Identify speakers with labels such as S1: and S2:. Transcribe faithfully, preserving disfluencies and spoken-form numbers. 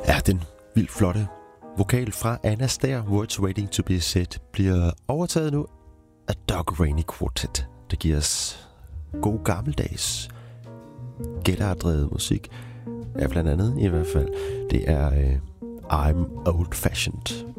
S1: Ja, den vildt flotte vokal fra Anna Stær, Words Waiting to be Said, bliver overtaget nu af Doc Rainey Quartet. Det giver os god gammeldags guitardrevet musik. Ja, blandt andet i hvert fald. Det er uh, I'm Old Fashioned.